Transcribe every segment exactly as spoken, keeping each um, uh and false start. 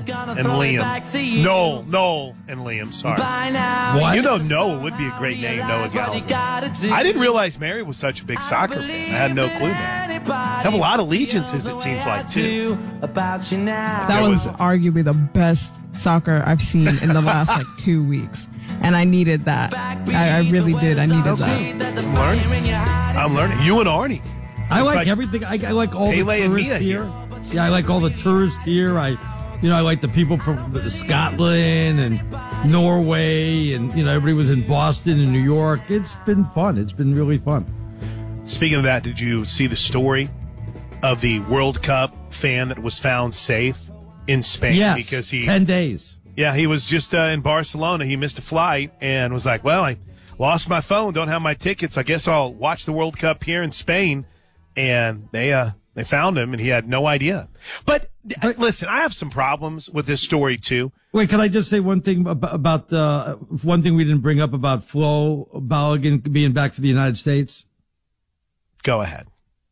and Liam. Noel, Noel and Liam, sorry. What? You know Noah would be a great name, Noah Gallagher. I didn't realize Mary was such a big soccer fan. I had no clue, man. Have a lot of allegiances, it seems like, too. That was arguably the best soccer I've seen in the last, like, two weeks. And I needed that. I, I really did. I needed that. I'm learning. I'm learning. You and Arnie. I like, like everything. I, I like all Pele the tourists here. here. Yeah, I like all the tourists here. I, you know, I like the people from Scotland and Norway, and you know, everybody was in Boston and New York. It's been fun. It's been really fun. Speaking of that, did you see the story of the World Cup fan that was found safe in Spain? Yes, because he ten days. Yeah, he was just uh, in Barcelona. He missed a flight and was like, "Well, I lost my phone. Don't have my tickets. I guess I'll watch the World Cup here in Spain." And they uh, they found him, and he had no idea. But, but listen, I have some problems with this story too. Wait, can I just say one thing about, about uh, one thing we didn't bring up about Flo Balogun being back for the United States? Go ahead.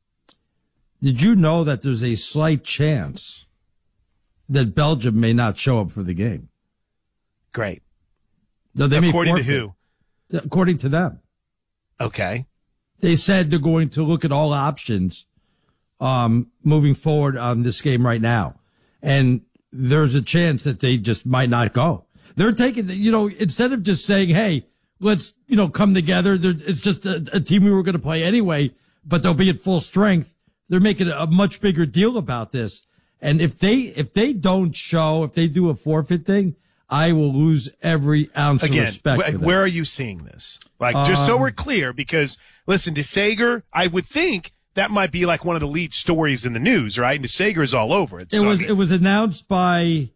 Did you know that there's a slight chance that Belgium may not show up for the game? Great. No, they According may to who? According to them. Okay. They said they're going to look at all options um, moving forward on this game right now. And there's a chance that they just might not go. They're taking, you know, instead of just saying, hey, let's, you know, come together. It's just a, a team we were going to play anyway, but they'll be at full strength. They're making a much bigger deal about this. And if they, if they don't show, if they do a forfeit thing, I will lose every ounce Again, of respect wh- for them. Where are you seeing this? Like, just um, so we're clear, because listen, to Sager, I would think that might be like one of the lead stories in the news, right? And Sager is all over it. It so, was, I mean, it was announced by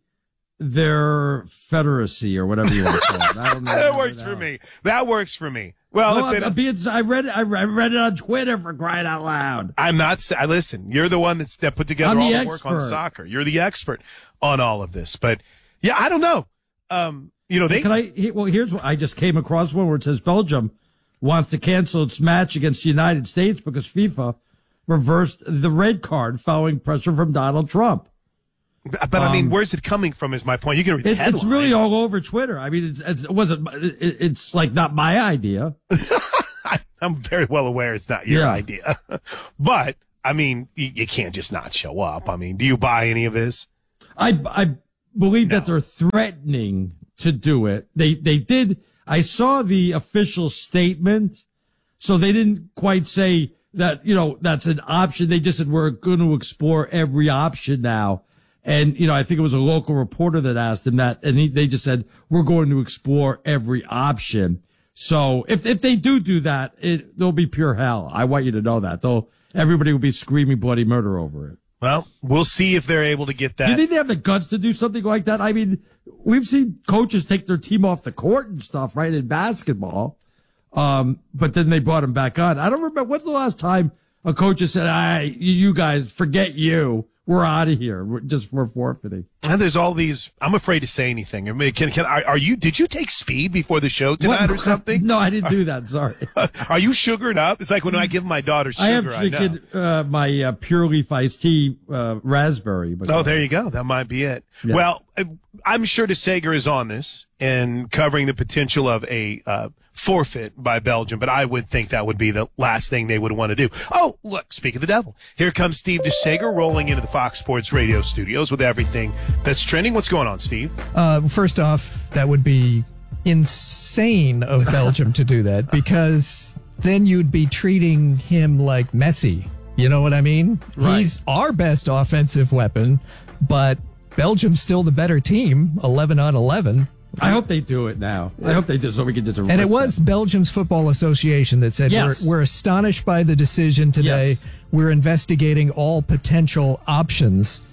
their Federacy or whatever you want to call it. I don't know. that works for me. That works for me. Well, no, if they I, being, I read it. I read it on Twitter, for crying out loud. I'm not. I listen. You're the one that's that put together I'm all the the work on expert. soccer. You're the expert on all of this. But yeah, I don't know. Um, you know, they. Can I? Well, here's what I just came across one where it says Belgium wants to cancel its match against the United States because FIFA reversed the red card following pressure from Donald Trump. But, but um, I mean, where's it coming from? Is my point. You can read the it, headline. It's really all over Twitter. I mean, it's, it's it wasn't. It, it's like not my idea. I'm very well aware it's not your yeah. idea, but I mean, you, you can't just not show up. I mean, do you buy any of this? I I believe No. that they're threatening to do it. They they did. I saw the official statement, so they didn't quite say that, you know, that's an option. They just said we're going to explore every option now. And, you know, I think it was a local reporter that asked him that, and he, they just said, we're going to explore every option. So if, if they do do that, it, there'll be pure hell. I want you to know that. They'll, everybody will be screaming bloody murder over it. Well, we'll see if they're able to get that. Do you think they have the guts to do something like that? I mean, we've seen coaches take their team off the court and stuff, right, in basketball. Um, but then they brought them back on. I don't remember, when's the last time a coach has said, "Hey, you guys, forget you. We're out of here. We're just, we're forfeiting." And there's all these, I'm afraid to say anything. I mean, can, can, are, are you, did you take speed before the show tonight What? or something? No, I didn't do that. Sorry. Are you sugared up? It's like when I give my daughter sugar, I am I know. drinking uh, my uh, Pure Leaf iced tea, uh, raspberry. But Oh, there you go. That might be it. Yeah. Well, I'm sure DeSager is on this and covering the potential of a uh, forfeit by Belgium, but I would think that would be the last thing they would want to do. Oh, look, speak of the devil. Here comes Steve DeSager rolling into the Fox Sports Radio studios with everything that's trending. What's going on, Steve? Uh, first off, that would be insane of Belgium to do that, because then you'd be treating him like Messi. You know what I mean? Right. He's our best offensive weapon, but Belgium's still the better team, eleven on eleven. I hope they do it now. I hope they do, so we can just. And it was them. Belgium's Football Association that said, Yes. we're, we're astonished by the decision today. Yes. We're investigating all potential options.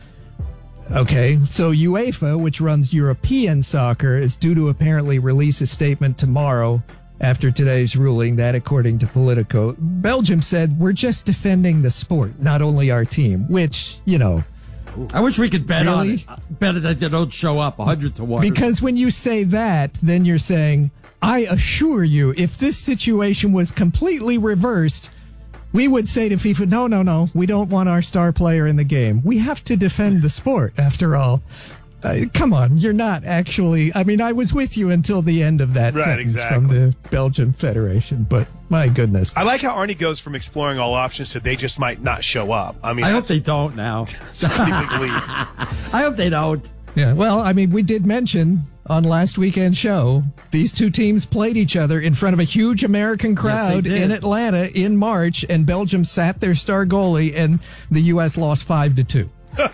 Okay, so UEFA, which runs European soccer, is due to apparently release a statement tomorrow after today's ruling that, according to Politico, Belgium said, we're just defending the sport, not only our team, which, you know. I wish we could bet Really? on it. Bet that they don't show up, a hundred to one. Because when you say that, then you're saying, I assure you, if this situation was completely reversed, we would say to FIFA, no, no, no, we don't want our star player in the game. We have to defend the sport, after all. Uh, come on, you're not actually. I mean, I was with you until the end of that Right, sentence exactly. from the Belgian Federation, but my goodness. I like how Arnie goes from exploring all options to they just might not show up. I mean, I hope they don't now. that's a pretty big leap. I hope they don't. Yeah, well, I mean, we did mention on last weekend's show, these two teams played each other in front of a huge American crowd did. in Atlanta in March, and Belgium sat their star goalie, and the U S lost five to two.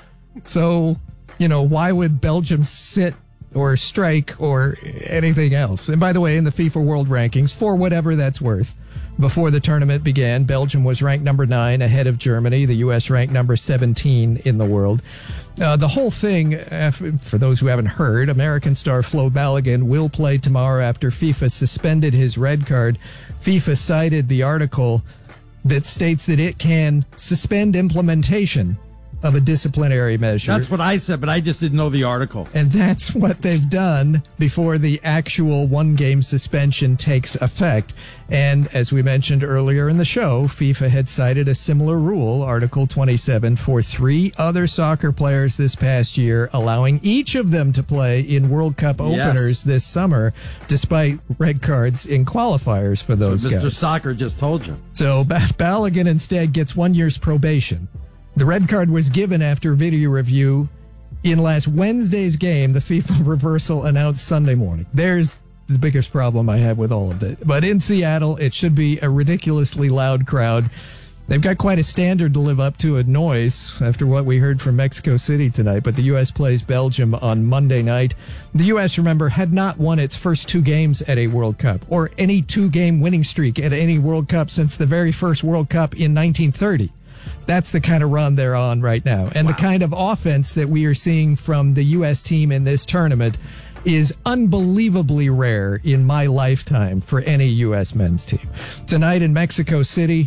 So, you know, why would Belgium sit or strike or anything else? And by the way, in the FIFA World Rankings, for whatever that's worth, before the tournament began, Belgium was ranked number nine ahead of Germany. The U S ranked number seventeen in the world. Uh, the whole thing, uh, for those who haven't heard, American star Flo Balogun will play tomorrow after FIFA suspended his red card. FIFA cited the article that states that it can suspend implementation of a disciplinary measure. That's what I said, but I just didn't know the article. And that's what they've done before the actual one-game suspension takes effect. And as we mentioned earlier in the show, FIFA had cited a similar rule, Article twenty-seven, for three other soccer players this past year, allowing each of them to play in World Cup openers this summer, despite red cards in qualifiers for those So guys. Mister Soccer just told you. So ba- Balogun instead gets one year's probation. The red card was given after video review in last Wednesday's game. The FIFA reversal announced Sunday morning. There's the biggest problem I have with all of it. But in Seattle, it should be a ridiculously loud crowd. They've got quite a standard to live up to at noise after what we heard from Mexico City tonight. But the U S plays Belgium on Monday night. The U S, remember, had not won its first two games at a World Cup or any two-game winning streak at any World Cup since the very first World Cup in nineteen thirty. That's the kind of run they're on right now. And wow. The kind of offense that we are seeing from the U S team in this tournament is unbelievably rare in my lifetime for any U S men's team. Tonight in Mexico City,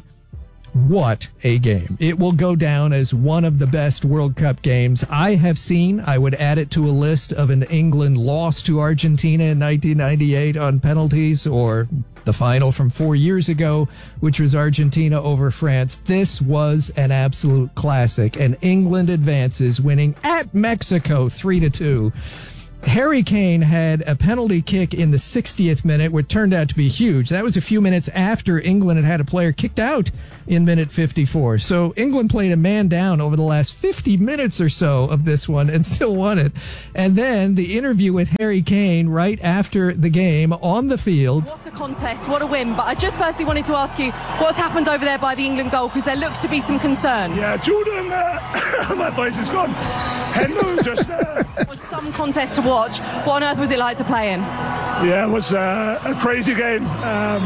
what a game. It will go down as one of the best World Cup games I have seen. I would add it to a list of an England loss to Argentina in nineteen ninety-eight on penalties, or the final from four years ago, which was Argentina over France. This was an absolute classic, and England advances, winning at Mexico three to two. Harry Kane had a penalty kick in the sixtieth minute, which turned out to be huge. That was a few minutes after England had had a player kicked out in minute fifty-four. So England played a man down over the last fifty minutes or so of this one and still won it. And then the interview with Harry Kane right after the game on the field. What a contest, what a win. But I just firstly wanted to ask you what's happened over there by the England goal, because there looks to be some concern. Yeah, Jordan, uh, my voice is gone. Henry just... Uh... It was some contest to watch. What on earth was it like to play in? Yeah, it was uh, a crazy game. Um,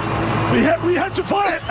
we had we had to fight.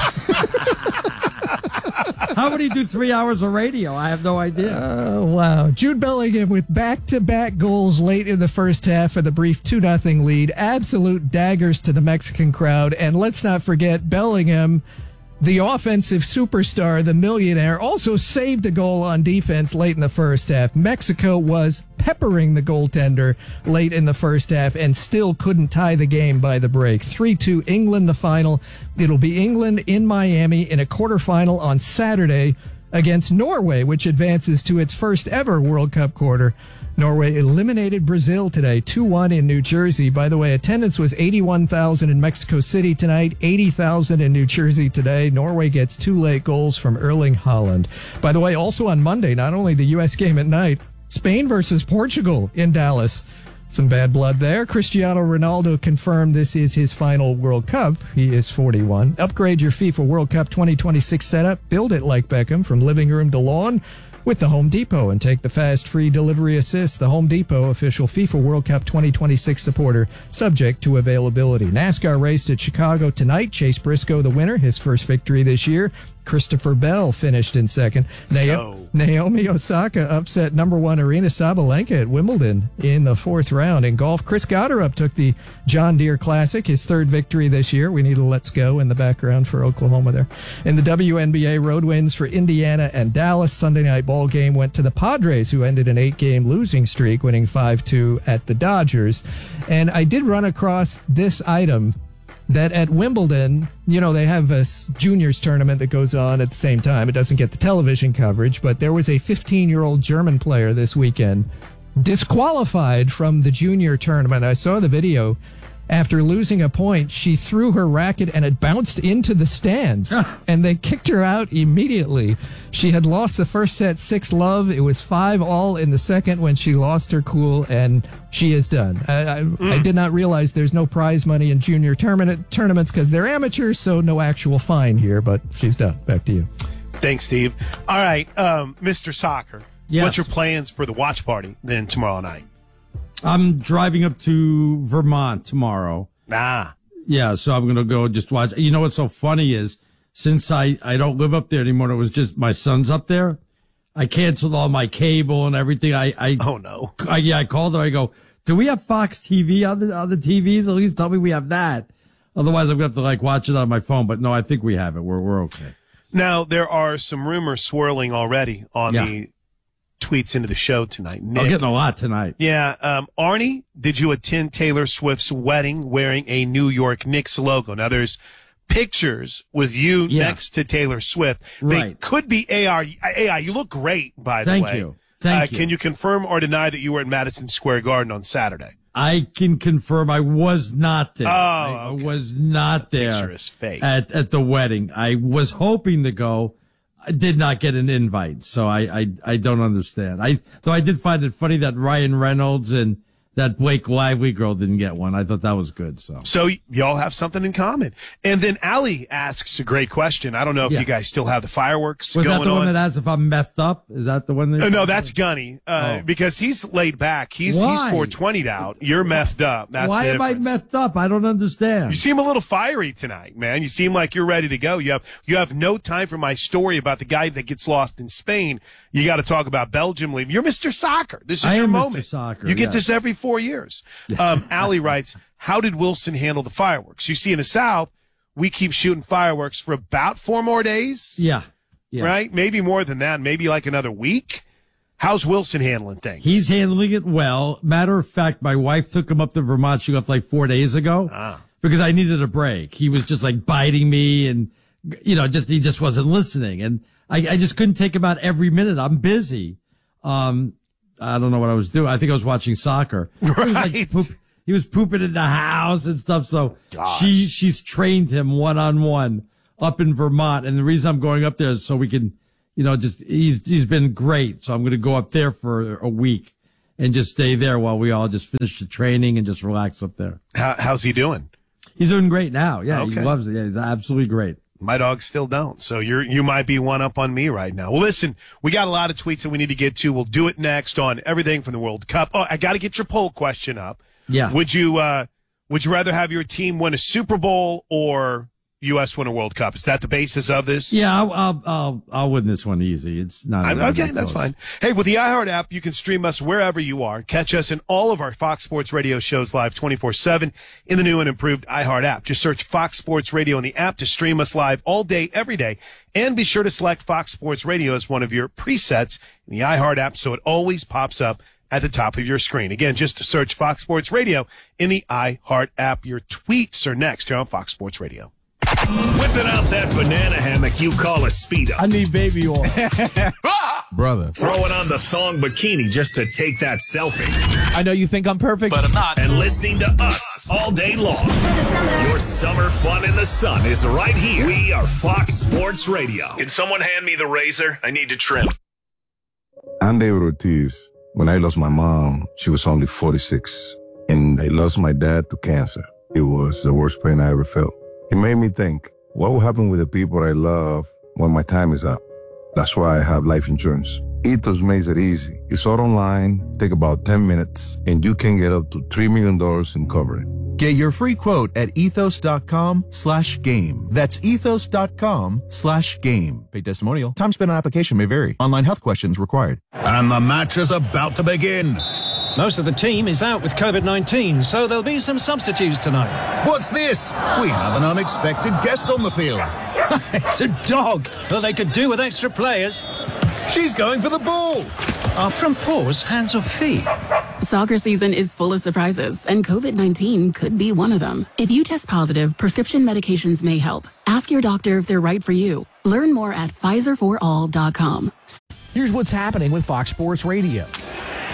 How would he do three hours of radio? I have no idea. Oh, wow. Jude Bellingham with back-to-back goals late in the first half of the brief two nothing lead. Absolute daggers to the Mexican crowd. And let's not forget, Bellingham, the offensive superstar, the millionaire, also saved a goal on defense late in the first half. Mexico was peppering the goaltender late in the first half and still couldn't tie the game by the break. three two England, the final. It'll be England in Miami in a quarterfinal on Saturday against Norway, which advances to its first ever World Cup quarter. Norway eliminated Brazil today, two one in New Jersey. By the way, attendance was eighty-one thousand in Mexico City tonight, eighty thousand in New Jersey today. Norway gets two late goals from Erling Haaland. By the way, also on Monday, not only the U S game at night, Spain versus Portugal in Dallas. Some bad blood there. Cristiano Ronaldo confirmed this is his final World Cup. He is forty-one. Upgrade your FIFA World Cup twenty twenty-six setup. Build it like Beckham from living room to lawn with the Home Depot, and take the fast free delivery assist. The Home Depot, official FIFA World Cup twenty twenty-six supporter, subject to availability. NASCAR raced at Chicago tonight. Chase Briscoe, the winner, his first victory this year. Christopher Bell finished in second. Naomi, Naomi Osaka upset number one Arina Sabalenka at Wimbledon in the fourth round. In golf, Chris Gotterup took the John Deere Classic, his third victory this year. We need a let's go in the background for Oklahoma there. In the W N B A, road wins for Indiana and Dallas. Sunday night ball game went to the Padres, who ended an eight-game losing streak, winning five two at the Dodgers. And I did run across this item that at Wimbledon, you know, they have a juniors tournament that goes on at the same time. It doesn't get the television coverage, but there was a fifteen-year-old German player this weekend disqualified from the junior tournament. I saw the video. After losing a point, she threw her racket and it bounced into the stands, and they kicked her out immediately. She had lost the first set six love. It was five all in the second when she lost her cool, and she is done. I, I, mm. I did not realize there's no prize money in junior tournament tournaments because they're amateurs, so no actual fine here, but she's done. Back to you. Thanks, Steve. All right, um, Mister Soccer, yes. What's your plans for the watch party then tomorrow night? I'm driving up to Vermont tomorrow. Ah. Yeah, so I'm going to go just watch. You know what's so funny is since I, I don't live up there anymore, it was just my son's up there. I canceled all my cable and everything. I, I Oh, no. I, yeah, I called her. I go, do we have Fox T V on the, on the T Vs? At least tell me we have that. Otherwise, I'm going to have to like watch it on my phone. But no, I think we have it. We're, we're okay. Now, there are some rumors swirling already on yeah. the tweets into the show tonight. Nick, I'm getting a lot tonight. Yeah. Um, Arnie, did you attend Taylor Swift's wedding wearing a New York Knicks logo? Now, there's pictures with you yeah. next to Taylor Swift. Right. They could be A I. A I, you look great, by the Thank way. you. Thank uh, you. Can you confirm or deny that you were at Madison Square Garden on Saturday? I can confirm I was not there. Oh, I okay. was not there Picture is fake. at at the wedding. I was hoping to go. I did not get an invite, so I, I, I don't understand. I, though I did find it funny that Ryan Reynolds and that Blake Lively girl didn't get one. I thought that was good, so. So y'all have something in common. And then Allie asks a great question. I don't know if Yeah. you guys still have the fireworks Was going that the one on. that asks if I'm messed up? Is that the one that? Uh, no, that's Gunny, uh, Oh. because he's laid back. He's, he's Why? four twenty'd out. You're messed up. That's Why the am I difference. messed up? I don't understand. You seem a little fiery tonight, man. You seem like you're ready to go. You have, you have no time for my story about the guy that gets lost in Spain. You got to talk about Belgium leaving. You're Mister Soccer. This is I your am Mister moment. Soccer, You get yes. this every four years. Um, Allie writes, how did Wilson handle the fireworks? You see, in the South, we keep shooting fireworks for about four more days. Yeah. Yeah. Right? Maybe more than that. Maybe like another week. How's Wilson handling things? He's handling it well. Matter of fact, my wife took him up to Vermont. She left like four days ago Ah. because I needed a break. He was just like biting me and, you know, just, he just wasn't listening. And I, I just couldn't take him out every minute. I'm busy. Um, I don't know what I was doing. I think I was watching soccer. He was, like, Right. poop, he was pooping in the house and stuff. So Gosh. she, she's trained him one on one up in Vermont. And the reason I'm going up there is so we can, you know, just, he's, he's been great. So I'm going to go up there for a week and just stay there while we all just finish the training and just relax up there. How, how's he doing? He's doing great now. Yeah. He Okay. loves it. Yeah. He's absolutely great. My dogs still don't. So you're, you might be one up on me right now. Well, listen, we got a lot of tweets that we need to get to. We'll do it next on everything from the World Cup. Oh, I got to get your poll question up. Yeah. Would you, uh, would you rather have your team win a Super Bowl or U S win a World Cup? Is that the basis of this? Yeah. I'll, I'll, I'll, I'll win this one easy. It's not. I'm, not okay, even that's close. fine. Hey, with the iHeart app, you can stream us wherever you are. Catch us in all of our Fox Sports Radio shows live twenty-four seven in the new and improved iHeart app. Just search Fox Sports Radio in the app to stream us live all day, every day. And be sure to select Fox Sports Radio as one of your presets in the iHeart app so it always pops up at the top of your screen. Again, just to search Fox Sports Radio in the iHeart app. Your tweets are next here on Fox Sports Radio. Whipping out that banana hammock you call a Speedo. I need baby oil. Brother. Throwing on the thong bikini just to take that selfie. I know you think I'm perfect, but I'm not. And listening to us all day long. Your summer fun in the sun is right here. We are Fox Sports Radio. Can someone hand me the razor? I need to trim. I'm David Ortiz. When I lost my mom, she was only forty-six. And I lost my dad to cancer. It was the worst pain I ever felt. It made me think, what will happen with the people I love when my time is up? That's why I have life insurance. Ethos makes it easy. It's all online, take about ten minutes, and you can get up to three million dollars in coverage. Get your free quote at ethos.com slash game. That's ethos.com slash game. Paid testimonial. Time spent on application may vary. Online health questions required. And the match is about to begin. Most of the team is out with COVID nineteen, so there'll be some substitutes tonight. What's this? We have an unexpected guest on the field. It's a dog. Well, they could do with extra players. She's going for the ball. Are front paws hands or feet? Soccer season is full of surprises, and COVID nineteen could be one of them. If you test positive, prescription medications may help. Ask your doctor if they're right for you. Learn more at Pfizer for all dot com. Here's what's happening with Fox Sports Radio.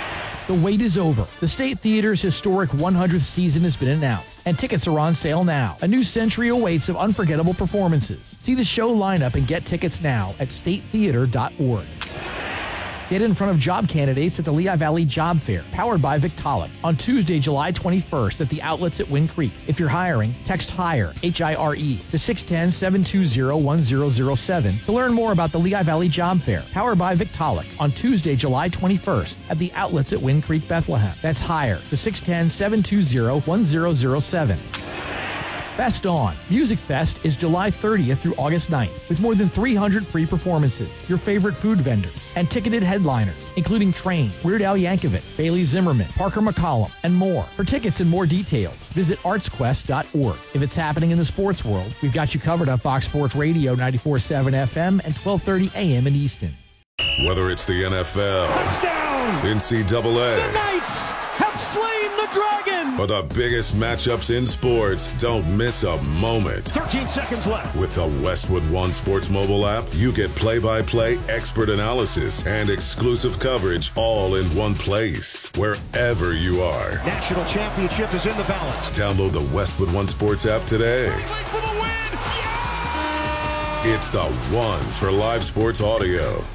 The wait is over. The State Theater's historic one hundredth season has been announced, and tickets are on sale now. A new century awaits of unforgettable performances. See the show lineup and get tickets now at state theater dot org. Get in front of job candidates at the Lehigh Valley Job Fair, powered by Victaulic, on Tuesday, July twenty-first at the outlets at Wind Creek. If you're hiring, text HIRE, H I R E, to six one zero, seven two zero, one zero zero seven to learn more about the Lehigh Valley Job Fair, powered by Victaulic, on Tuesday, July twenty-first at the outlets at Wind Creek, Bethlehem. That's HIRE, to six one zero, seven two zero, one zero zero seven. Fest On. Music Fest is July thirtieth through August ninth, with more than three hundred free performances, your favorite food vendors, and ticketed headliners, including Train, Weird Al Yankovic, Bailey Zimmerman, Parker McCollum, and more. For tickets and more details, visit arts quest dot org. If it's happening in the sports world, we've got you covered on Fox Sports Radio ninety-four point seven F M and twelve thirty A M in Easton. Whether it's the N F L, touchdown, N C double A, the Knights have slain the dragon, or the biggest matchups in sports, don't miss a moment. thirteen seconds left. With the Westwood One Sports mobile app, you get play-by-play expert analysis and exclusive coverage all in one place, wherever you are. National championship is in the balance. Download the Westwood One Sports app today. For the win. Yeah! It's the one for live sports audio.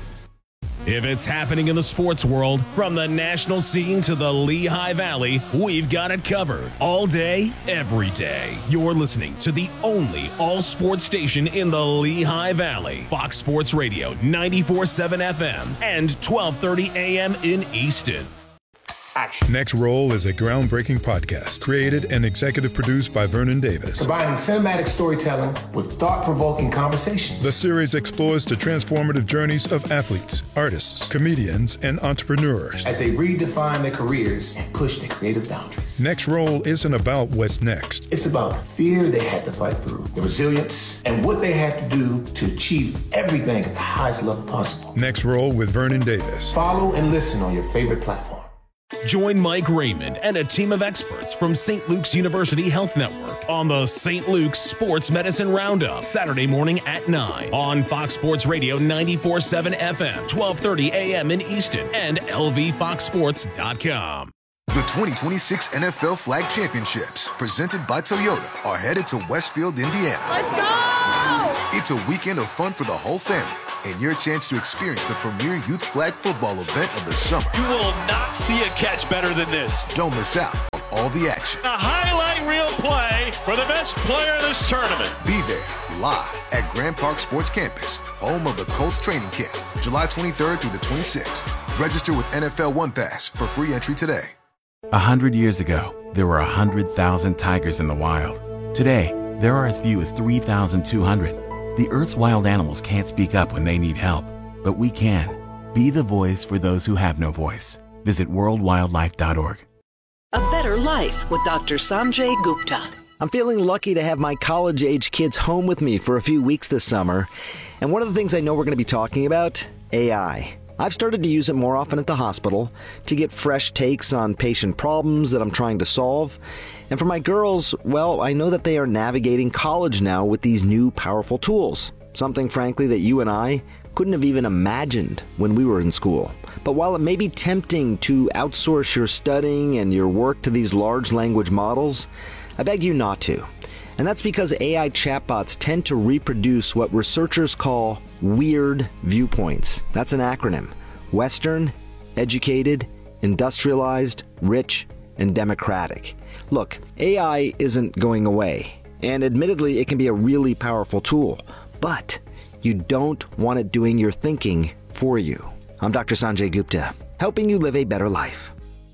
If it's happening in the sports world, from the national scene to the Lehigh Valley, we've got it covered. All day, every day. You're listening to the only all-sports station in the Lehigh Valley. Fox Sports Radio, ninety-four point seven F M and twelve thirty A M in Easton. Action. Next Roll is a groundbreaking podcast created and executive produced by Vernon Davis. Combining cinematic storytelling with thought-provoking conversations. The series explores the transformative journeys of athletes, artists, comedians, and entrepreneurs as they redefine their careers and push their creative boundaries. Next Roll isn't about what's next. It's about the fear they had to fight through, the resilience, and what they had to do to achieve everything at the highest level possible. Next Roll with Vernon Davis. Follow and listen on your favorite platform. Join Mike Raymond and a team of experts from Saint Luke's University Health Network on the Saint Luke's Sports Medicine Roundup, Saturday morning at nine on Fox Sports Radio ninety-four point seven F M, twelve thirty A M in Easton, and L V fox sports dot com. The twenty twenty-six N F L Flag Championships, presented by Toyota, are headed to Westfield, Indiana. Let's go! It's a weekend of fun for the whole family, and your chance to experience the premier youth flag football event of the summer. You will not see a catch better than this. Don't miss out on all the action. A highlight reel play for the best player in this tournament. Be there live at Grand Park Sports Campus, home of the Colts training camp, July twenty-third through the twenty-sixth. Register with N F L One Pass for free entry today. A hundred years ago, there were a hundred thousand tigers in the wild. Today, there are as few as three thousand two hundred. The Earth's wild animals can't speak up when they need help, but we can. Be the voice for those who have no voice. Visit world wildlife dot org. A better life with Doctor Sanjay Gupta. I'm feeling lucky to have my college-age kids home with me for a few weeks this summer. And one of the things I know we're going to be talking about, A I. I've started to use it more often at the hospital to get fresh takes on patient problems that I'm trying to solve. And for my girls, well, I know that they are navigating college now with these new powerful tools. Something, frankly, that you and I couldn't have even imagined when we were in school. But while it may be tempting to outsource your studying and your work to these large language models, I beg you not to. And that's because A I chatbots tend to reproduce what researchers call weird viewpoints. That's an acronym. Western, educated, industrialized, rich, and democratic. Look, A I isn't going away. And admittedly, it can be a really powerful tool. But you don't want it doing your thinking for you. I'm Doctor Sanjay Gupta, helping you live a better life.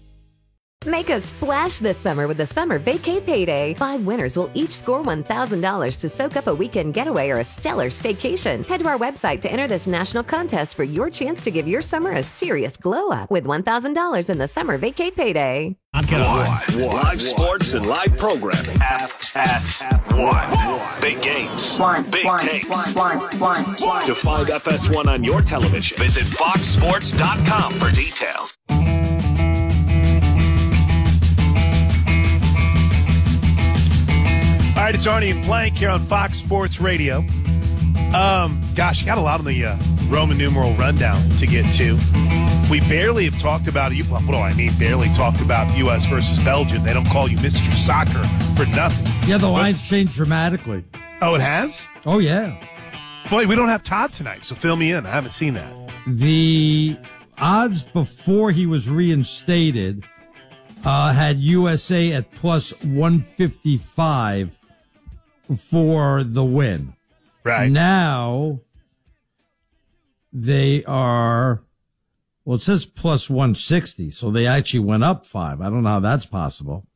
Make a splash this summer with the Summer Vacay Payday. Five winners will each score one thousand dollars to soak up a weekend getaway or a stellar staycation. Head to our website to enter this national contest for your chance to give your summer a serious glow up with one thousand dollars in the Summer Vacay Payday. One. Live sports and live programming. F S one. Big games. One. Big One. takes. One. One. One. To find F S one on your television, visit fox sports dot com for details. All right, it's Arnie and Plank here on Fox Sports Radio. Um, gosh, I got a lot on the uh, Roman numeral rundown to get to. We barely have talked about it. What do I mean? Barely talked about U S versus Belgium. They don't call you Mister Soccer for nothing. Yeah, the But- line's changed dramatically. Oh, it has? Oh, yeah. Boy, we don't have Todd tonight, so fill me in. I haven't seen that. The odds before he was reinstated uh, had U S A at plus one fifty-five for the win. Right. Now they are, well, it says plus one sixty, so they actually went up five. I don't know how that's possible.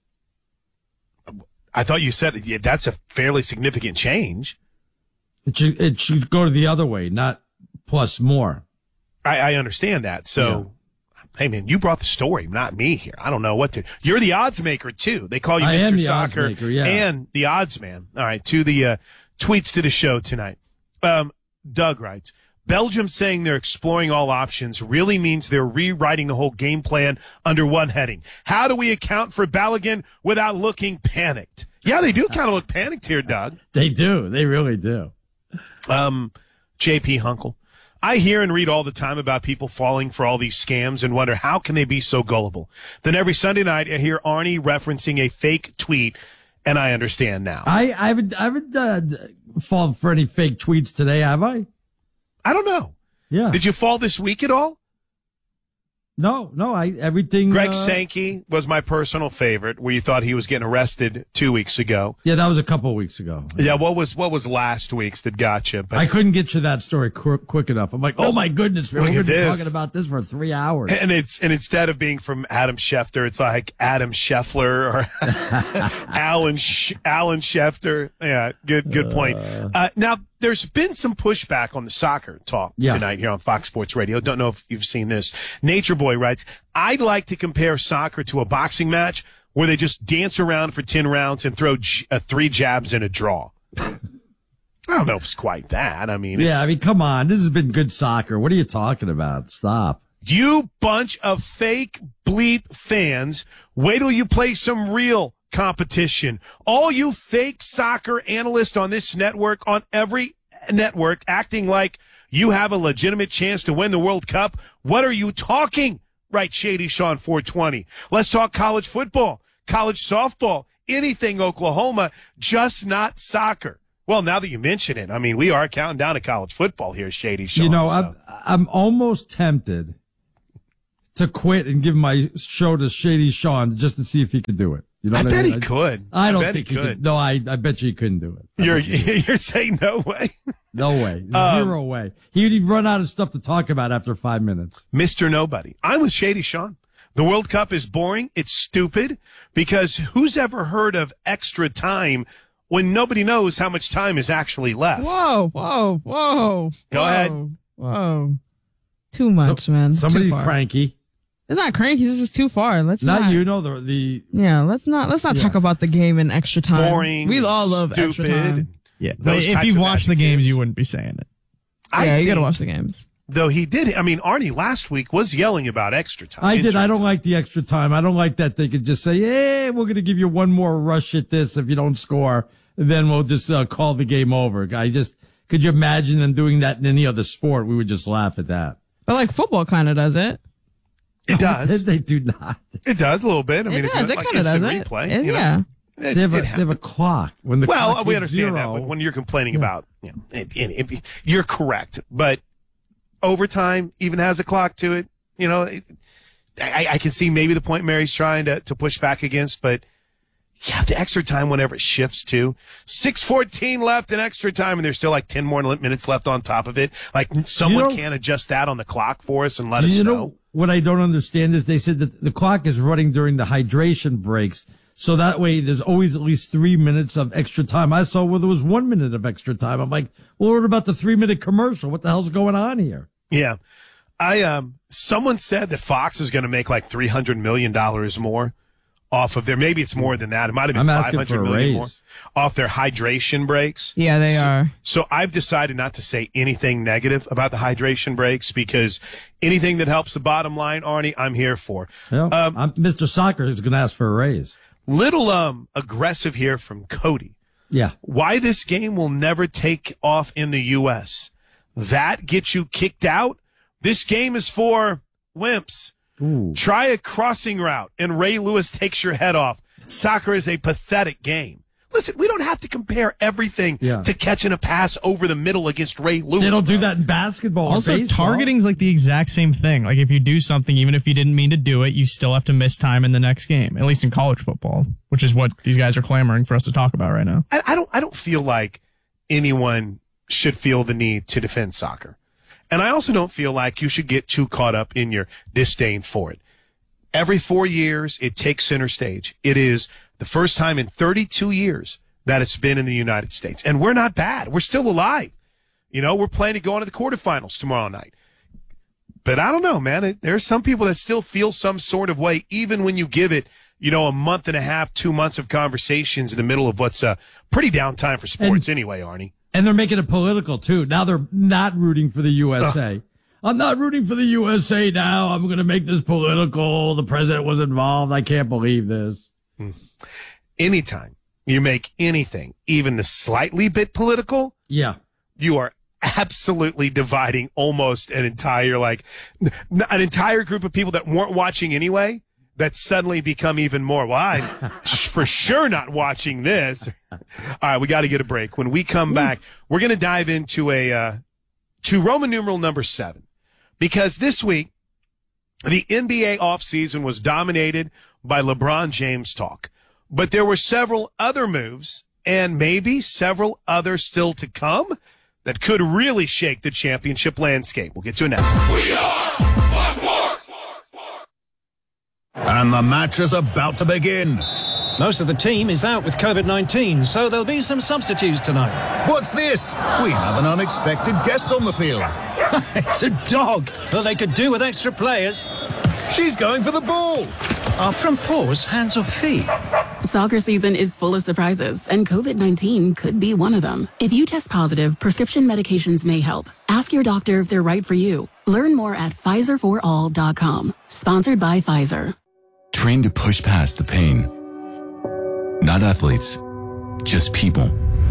I thought you said yeah, that's a fairly significant change. It should, it should go to the other way, not plus more. I, I understand that. So, yeah. Hey, man, you brought the story, not me here. I don't know what to. You're the odds maker, too. They call you I Mister am the Soccer odds maker, yeah. and the odds man. All right, to the uh, tweets to the show tonight. Um, Doug writes, Belgium saying they're exploring all options really means they're rewriting the whole game plan under one heading. How do we account for Balogun without looking panicked? Yeah, they do kind of look panicked here, Doug. They do. They really do. Um, J P Hunkel. I hear and read all the time about people falling for all these scams and wonder how can they be so gullible. Then every Sunday night I hear Arnie referencing a fake tweet, and I understand now. I, I haven't, I haven't uh, fallen for any fake tweets today, have I? I don't know. Yeah. Did you fall this week at all? No, no, I everything. Greg uh, Sankey was my personal favorite, where you thought he was getting arrested two weeks ago. Yeah, that was a couple of weeks ago. Yeah, what was what was last week's that got you? But I couldn't get you that story qu- quick enough. I'm like, oh my goodness, man, Look we're at going to be this. talking about this for three hours. And it's and instead of being from Adam Schefter, it's like Adam Scheffler or Alan Sh- Alan Schefter. Yeah, good good point. Uh, now there's been some pushback on the soccer talk Yeah. tonight here on Fox Sports Radio. Don't know if you've seen this. Nature Boy writes, I'd like to compare soccer to a boxing match where they just dance around for ten rounds and throw j- uh, three jabs and a draw. I don't know if it's quite that. I mean, yeah, it's- I mean, come on, this has been good soccer. What are you talking about? Stop. You bunch of fake bleep fans, wait till you play some real competition. All you fake soccer analysts on this network, on every network, acting like you have a legitimate chance to win the World Cup. What are you talking? Right, Shady Sean four twenty. Let's talk college football, college softball, anything Oklahoma, just not soccer. Well, now that you mention it, I mean, we are counting down to college football here, Shady Sean. You know, so. I'm, I'm almost tempted to quit and give my show to Shady Sean just to see if he could do it. You know I what bet I mean? he could. I don't I bet think he he could. could. No, I, I bet you he couldn't do it. I You're bet you- you're saying no way? no way. Um, Zero way. He'd run out of stuff to talk about after five minutes. Mister Nobody. I'm with Shady Sean. The World Cup is boring. It's stupid because who's ever heard of extra time when nobody knows how much time is actually left? Whoa, whoa, whoa. Go whoa, ahead. Whoa. Too much, So- man. Somebody's too far. cranky. It's not cranky. This is too far. Let's Not, not. you know the the. Yeah, let's not. Let's not Yeah. talk about the game in extra time. Boring. We all love extra stupid. time. Yeah, but Those if types you've of watched the adjectives. games, you wouldn't be saying it. I yeah, you gotta think, watch the games. Though he did. I mean, Arnie last week was yelling about extra time. I did. injury I don't time. like the extra time. I don't like that they could just say, "Hey, we're going to give you one more rush at this if you don't score, and then we'll just uh, call the game over." I just could you imagine them doing that in any other sport? We would just laugh at that. But like football kind of does it. It does. they do not. It does a little bit. I mean, It if does. you It like kinda does instant it. replay, It- you know, yeah. it- They have, a, it they have a happens. clock. When the Well, clock we hits understand zero, that, but when you're complaining about, you know, it, it, it, you're correct. But overtime even has a clock to it. You know, it, I, I can see maybe the point Mary's trying to, to push back against, but yeah, the extra time whenever it shifts to six fourteen left in extra time, and there's still like ten more minutes left on top of it. Like someone You know- can adjust that on the clock for us and let Do us you know. know what I don't understand is they said that the clock is running during the hydration breaks. So that way there's always at least three minutes of extra time. I saw where there was one minute of extra time. I'm like, well, what about the three minute commercial? What the hell's going on here? Yeah. I, um, someone said that Fox is going to make like three hundred million dollars more off of their, maybe it's more than that. It might have I'm been asking five for hundred a million more raise. off their hydration breaks. Yeah, they so, are. So I've decided not to say anything negative about the hydration breaks because anything that helps the bottom line, Arnie, I'm here for. Well, Um, I'm, Mister Soccer is going to ask for a raise. Little, um, aggressive here from Cody. Yeah. Why this game will never take off in the U S. That gets you kicked out. This game is for wimps. Ooh. Try a crossing route and Ray Lewis takes your head off. Soccer is a pathetic game. Listen, we don't have to compare everything Yeah. to catching a pass over the middle against Ray Lewis. They don't do that in basketball. Also, or baseball. targeting's like the exact same thing. Like if you do something, even if you didn't mean to do it, you still have to miss time in the next game. At least in college football, which is what these guys are clamoring for us to talk about right now. I, I don't. I don't feel like anyone should feel the need to defend soccer, and I also don't feel like you should get too caught up in your disdain for it. Every four years, it takes center stage. It is the first time in thirty-two years that it's been in the United States. And we're not bad. We're still alive. You know, we're planning to go into the quarterfinals tomorrow night. But I don't know, man. There's some people that still feel some sort of way, even when you give it, you know, a month and a half, two months of conversations in the middle of what's a pretty down time for sports and, anyway, Arnie. And they're making it political, too. Now they're not rooting for the U S A. Uh. I'm not rooting for the U S A now. I'm going to make this political. The president was involved. I can't believe this. Anytime you make anything even the slightly bit political, yeah, you are absolutely dividing almost an entire, like, an entire group of people that weren't watching anyway that suddenly become even more, well, I'm for sure not watching this. All right, we got to get a break. When we come back, we're going to dive into a, uh, to Roman numeral number seven. Because this week, the N B A offseason was dominated by LeBron James talk. But there were several other moves, and maybe several others still to come, that could really shake the championship landscape. We'll get to it next. We are Fox Sports! And the match is about to begin. Most of the team is out with COVID nineteen, so there'll be some substitutes tonight. What's this? We have an unexpected guest on the field. It's a dog. Well, they could do with extra players. She's going for the ball. Are front paws hands or feet? Soccer season is full of surprises, and COVID nineteen could be one of them. If you test positive, prescription medications may help. Ask your doctor if they're right for you. Learn more at Pfizer for all dot com. Sponsored by Pfizer. Train to push past the pain. Not athletes, just people.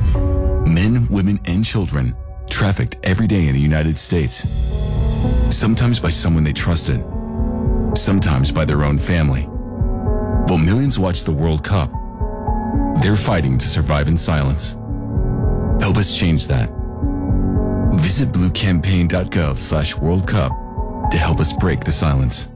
Men, women, and children trafficked every day in the United States. Sometimes by someone they trusted. Sometimes by their own family. While millions watch the World Cup, they're fighting to survive in silence. Help us change that. Visit bluecampaign.gov slash World Cup to help us break the silence.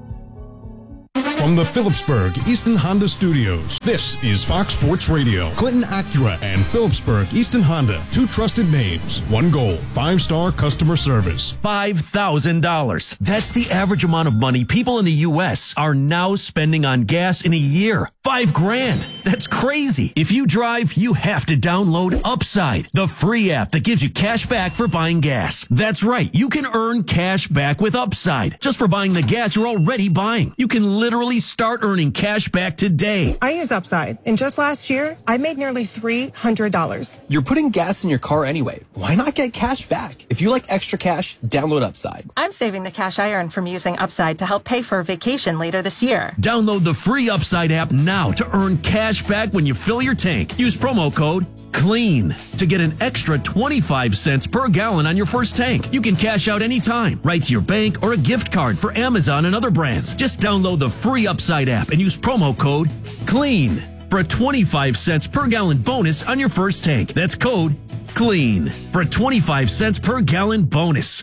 From the Phillipsburg Easton Honda Studios, this is Fox Sports Radio. Clinton Acura and Phillipsburg Easton Honda, two trusted names, one goal, five-star customer service. five thousand dollars. That's the average amount of money people in the U S are now spending on gas in a year. Five grand. That's crazy. If you drive, you have to download Upside, the free app that gives you cash back for buying gas. That's right. You can earn cash back with Upside just for buying the gas you're already buying. You can literally start earning cash back today. I use Upside, and just last year, I made nearly three hundred dollars. You're putting gas in your car anyway. Why not get cash back? If you like extra cash, download Upside. I'm saving the cash I earn from using Upside to help pay for a vacation later this year. Download the free Upside app now to earn cash back when you fill your tank. Use promo code CLEAN to get an extra twenty-five cents per gallon on your first tank. You can cash out anytime, right to your bank or a gift card for Amazon and other brands. Just download the free Upside app and use promo code CLEAN for a twenty-five cents per gallon bonus on your first tank. That's code CLEAN for a twenty-five cents per gallon bonus.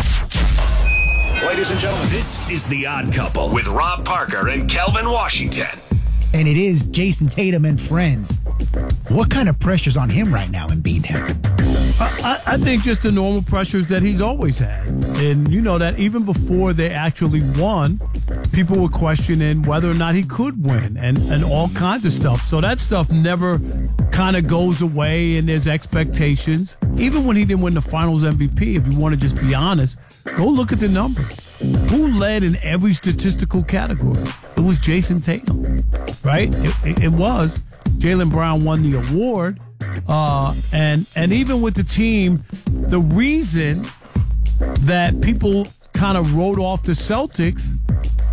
Ladies and gentlemen, this is The Odd Couple with Rob Parker and Kelvin Washington. And it is Jason Tatum and friends. What kind of pressure's on him right now in Beantown? I, I think just the normal pressures that he's always had. And you know that even before they actually won, people were questioning whether or not he could win and, and all kinds of stuff. So that stuff never kind of goes away, and there's expectations. Even when he didn't win the finals M V P, if you want to just be honest, go look at the numbers. Who led in every statistical category? It was Jason Tatum, right? It, it, it was. Jaylen Brown won the award. Uh, and, and even with the team, the reason that people kind of wrote off the Celtics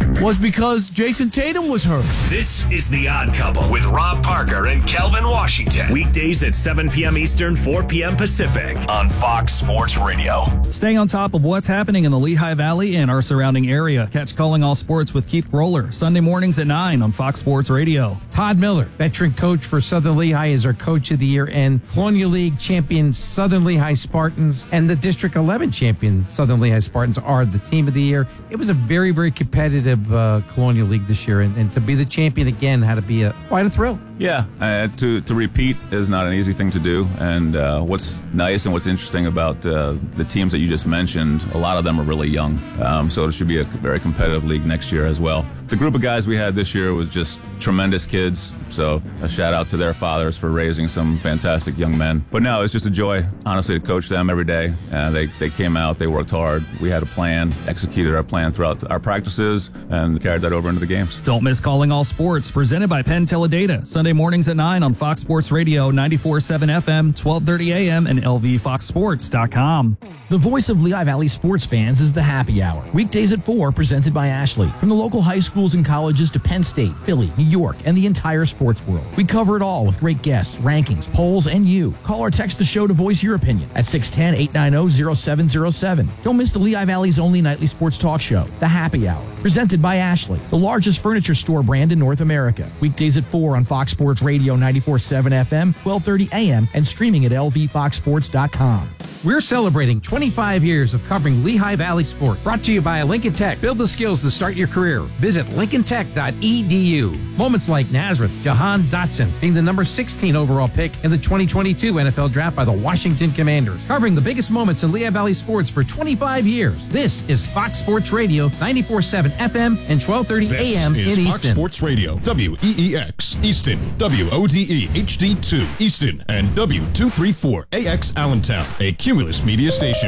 was because Jason Tatum was hurt. This is The Odd Couple with Rob Parker and Kelvin Washington. Weekdays at seven p.m. Eastern, four p.m. Pacific on Fox Sports Radio. Staying on top of what's happening in the Lehigh Valley and our surrounding area. Catch Calling All Sports with Keith Roller, Sunday mornings at nine on Fox Sports Radio. Todd Miller, veteran coach for Southern Lehigh, is our coach of the year, and Colonial League champion Southern Lehigh Spartans and the District eleven champion Southern Lehigh Spartans are the team of the year. It was a very, very competitive uh, Colonial League this year, and, and to be the champion again had to be a quite a thrill. Yeah, uh, to to repeat is not an easy thing to do, and uh, what's nice and what's interesting about uh, the teams that you just mentioned, a lot of them are really young, um, so it should be a very competitive league next year as well. The group of guys we had this year was just tremendous kids, so a shout out to their fathers for raising some fantastic young men. But no, it's just a joy, honestly, to coach them every day. Uh, they, they came out, they worked hard, we had a plan, executed our plan throughout our practices, and carried that over into the games. Don't miss Calling All Sports, presented by Penn Teledata, Sunday mornings at nine on Fox Sports Radio, ninety-four point seven F M, twelve thirty A M, and L V fox sports dot com. The voice of Lehigh Valley sports fans is the Happy Hour. Weekdays at four, presented by Ashley. From the local high schools and colleges to Penn State, Philly, New York, and the entire sports world. We cover it all with great guests, rankings, polls, and you. Call or text the show to voice your opinion at six one zero, eight nine zero, zero seven zero seven. Don't miss the Lehigh Valley's only nightly sports talk show, The Happy Hour. Presented by Ashley, the largest furniture store brand in North America. Weekdays at four on Fox Sports Radio, ninety-four point seven F M, twelve thirty A M, and streaming at L V fox sports dot com. We're celebrating twenty-five years of covering Lehigh Valley sport. Brought to you by Lincoln Tech. Build the skills to start your career. Visit lincoln tech dot e d u. Moments like Nazareth Jahan Dotson being the number sixteen overall pick in the twenty twenty-two N F L Draft by the Washington Commanders. Covering the biggest moments in Lehigh Valley sports for twenty-five years. This is Fox Sports Radio, ninety-four point seven F M and twelve thirty A M in This is Easton. Fox Sports Radio, W E E X, Easton, W O D E H D two, Easton, and W two thirty-four A X Allentown, a Cumulus Media station.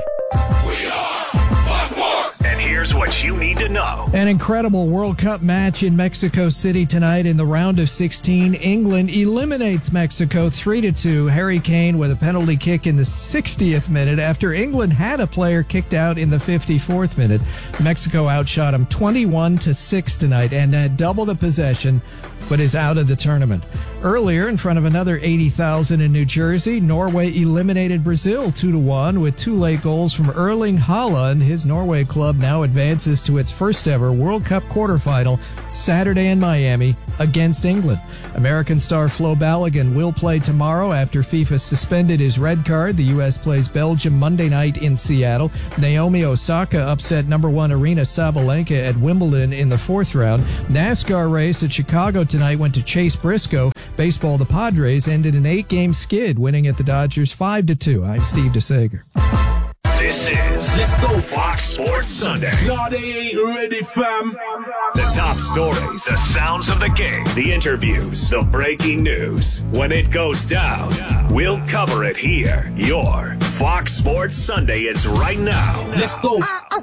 And here's what you need to know. An incredible World Cup match in Mexico City tonight in the round of sixteen. England eliminates Mexico three to two. Harry Kane with a penalty kick in the sixtieth minute after England had a player kicked out in the fifty-fourth minute. Mexico outshot them twenty-one to six tonight and had double the possession, but is out of the tournament. Earlier, in front of another eighty thousand in New Jersey, Norway eliminated Brazil two to one with two late goals from Erling Haaland. His Norway club now advances to its first ever World Cup quarterfinal Saturday in Miami against England. American star Flo Balogun will play tomorrow after FIFA suspended his red card. The U S plays Belgium Monday night in Seattle. Naomi Osaka upset number one Arina Sabalenka at Wimbledon in the fourth round. NASCAR race at Chicago tonight went to Chase Briscoe. Baseball, the Padres ended an eight-game skid, winning at the Dodgers five to two. I'm Steve DeSager. This is Let's Go Fox Sports Sunday. No, they ain't ready, fam. The top stories, the sounds of the game, the interviews, the breaking news. When it goes down, we'll cover it here. Your Fox Sports Sunday is right now. Let's go.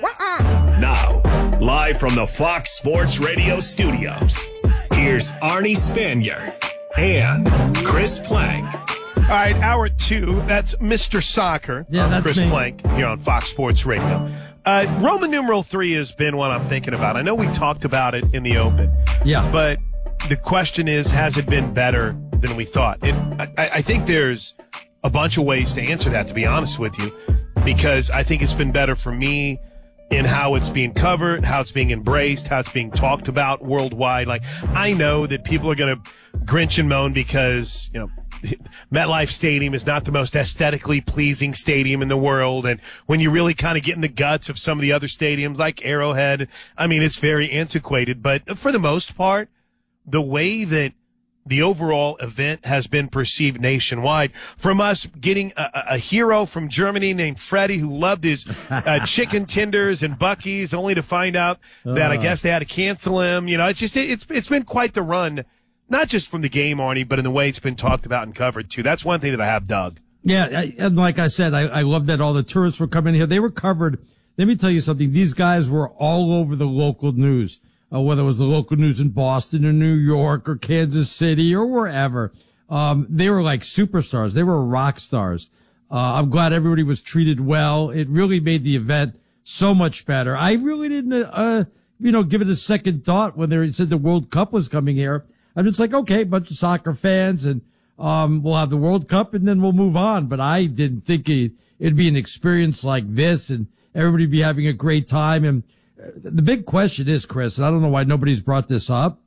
Now, live from the Fox Sports Radio studios, here's Arnie Spanier and Chris Plank. All right, hour two. That's Mister Soccer. Yeah, that's Chris me. Plank here on Fox Sports Radio. Uh, Roman numeral three has been what I'm thinking about. I know we talked about it in the open. Yeah. But the question is, has it been better than we thought? It, I, I think there's a bunch of ways to answer that, to be honest with you, because I think it's been better for me in how it's being covered, how it's being embraced, how it's being talked about worldwide. Like, I know that people are going to grinch and moan because, you know, MetLife Stadium is not the most aesthetically pleasing stadium in the world. And when you really kind of get in the guts of some of the other stadiums like Arrowhead, I mean, it's very antiquated. But for the most part, the way that the overall event has been perceived nationwide, from us getting a, a hero from Germany named Freddie who loved his uh, chicken tenders and Buc-ee's, only to find out that uh. I guess they had to cancel him. You know, it's just, it's, it's been quite the run, not just from the game, Arnie, but in the way it's been talked about and covered too. That's one thing that I have dug. Yeah. I, and like I said, I, I love that all the tourists were coming here. They were covered. Let me tell you something. These guys were all over the local news. Uh, whether it was the local news in Boston or New York or Kansas City or wherever. Um, they were like superstars. They were rock stars. Uh, I'm glad everybody was treated well. It really made the event so much better. I really didn't, uh, you know, give it a second thought when they said the World Cup was coming here. I'm just like, okay, bunch of soccer fans, and um, we'll have the World Cup, and then we'll move on. But I didn't think it, it'd be an experience like this, and everybody be having a great time. And the big question is, Chris, and I don't know why nobody's brought this up.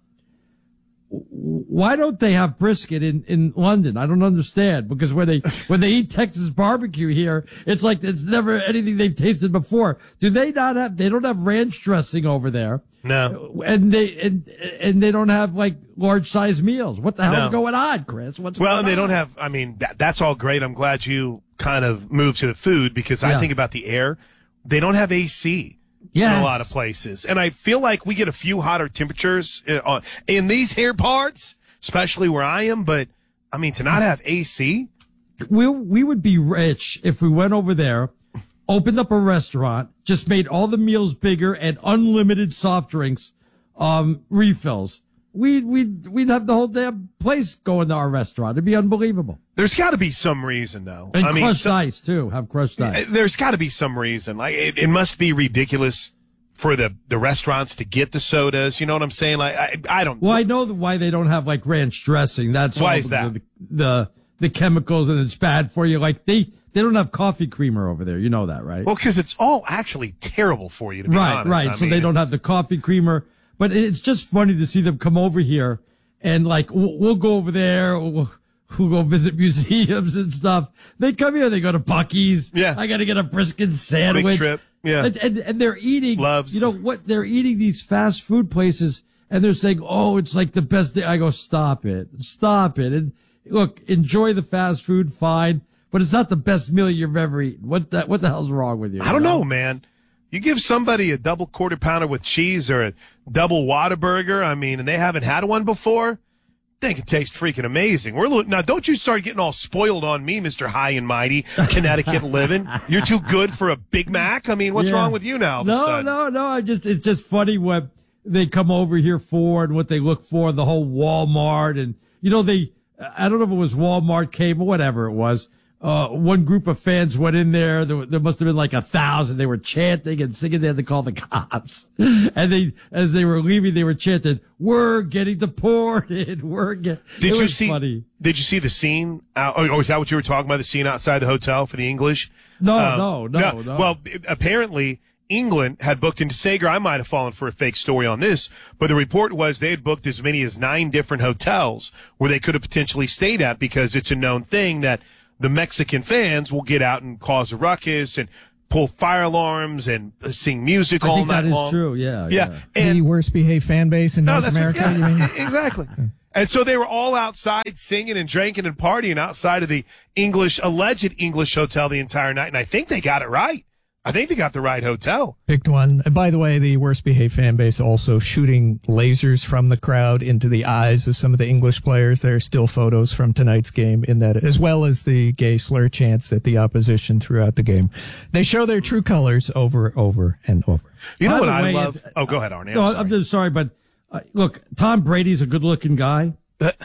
Why don't they have brisket in, in London? I don't understand, because when they, when they eat Texas barbecue here, it's like it's never anything they've tasted before. Do they not have, they don't have ranch dressing over there. No. And they, and, and they don't have like large size meals. What the hell's No. going on, Chris? What's Well, going and they on? don't have, I mean, that, that's all great. I'm glad you kind of moved to the food, because I Yeah. think about the air. They don't have A C. Yes. In a lot of places. And I feel like we get a few hotter temperatures uh, in these here parts, especially where I am. But, I mean, to not have A C? We, we would be rich if we went over there, opened up a restaurant, just made all the meals bigger and unlimited soft drinks, um, refills. We'd, we'd, we'd have the whole damn place going to our restaurant. It'd be unbelievable. There's got to be some reason, though. And I mean, crushed some- ice, too. Have crushed ice. There's got to be some reason. Like, it, it must be ridiculous for the, the restaurants to get the sodas. You know what I'm saying? Like, I, I don't. Well, I know why they don't have like ranch dressing. That's Why all is because that? of The, the the chemicals, and it's bad for you. Like they they don't have coffee creamer over there. You know that, right? Well, because it's all actually terrible for you, to be right, honest. right. I So mean, they don't have the coffee creamer. But it's just funny to see them come over here and like we'll, we'll go over there. We'll, we'll go visit museums and stuff. They come here. They go to Buc-ee's. Yeah. I got to get a brisket sandwich. Big trip. Yeah. And, and, and they're eating, Loves. you know what? They're eating these fast food places and they're saying, oh, it's like the best thing. I go, stop it. Stop it. And look, enjoy the fast food, fine, but it's not the best meal you've ever eaten. What the, what the hell's wrong with you? I don't know, man. You give somebody a double quarter pounder with cheese or a double Whataburger, I mean, and they haven't had one before, think it tastes freaking amazing. We're a little, now, don't you start getting all spoiled on me, Mister High and Mighty, Connecticut living. You're too good for a Big Mac? I mean, what's Yeah. wrong with you now? all of a No, sudden? no, no. I just, it's just funny what they come over here for and what they look for, the whole Walmart. And, you know, they, I don't know if it was Walmart, cable, whatever it was. Uh, one group of fans went in there. There, there must have been like a thousand. They were chanting and singing. They had to call the cops. And they, as they were leaving, they were chanting, "We're getting deported. We're getting." Did it you was see? Funny. Did you see the scene? Uh, oh, is that what you were talking about? The scene outside the hotel for the English? No, Um, no, no, no. Well, apparently England had booked into Sager. I might have fallen for a fake story on this, but the report was they had booked as many as nine different hotels where they could have potentially stayed at, because it's a known thing that the Mexican fans will get out and cause a ruckus and pull fire alarms and sing music I all think night that is long. true. Yeah. Yeah. the worst behaved fan base in No, North that's America, yeah, you mean? exactly. And so they were all outside singing and drinking and partying outside of the English, alleged English hotel the entire night. And I think they got it right. I think they got the right hotel. Picked one. And by the way, the worst behaved fan base also shooting lasers from the crowd into the eyes of some of the English players. There are still photos from tonight's game in that, as well as the gay slur chants at the opposition throughout the game. They show their true colors over, over, and over. You know By what the I way, love? if- Oh, go ahead, Arnie. I'm No, sorry. I'm just sorry, but uh, look, Tom Brady's a good-looking guy.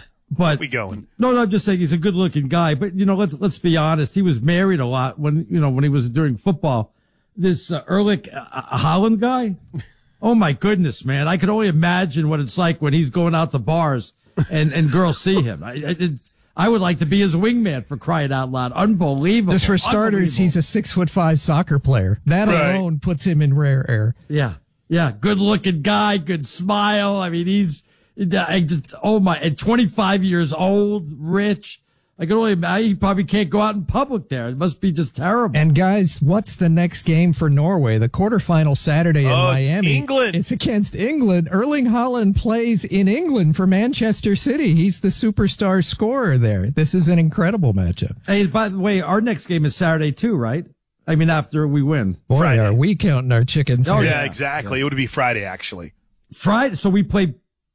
But we going? No, no, I'm just saying he's a good-looking guy. But you know, let's let's be honest. He was married a lot when you know when he was doing football. This uh, Erlich uh, Holland guy. Oh my goodness, man! I could only imagine what it's like when he's going out to bars and and girls see him. I, I, it, I would like to be his wingman, for crying out loud. Unbelievable. Just for starters, he's a six foot five soccer player. That Right. alone puts him in rare air. Yeah. Yeah. Good looking guy. Good smile. I mean, he's, I just, oh my, and twenty-five years old, rich. I can only imagine he probably can't go out in public there. It must be just terrible. And guys, what's the next game for Norway? The quarterfinal Saturday in Oh, it's Miami. England. It's against England. Erling Haaland plays in England for Manchester City. He's the superstar scorer there. This is an incredible matchup. Hey, by the way, our next game is Saturday too, right? I mean, after we win. Boy, Friday. are we counting our chickens? Oh, here. yeah, exactly. It would be Friday, actually. Friday. So we play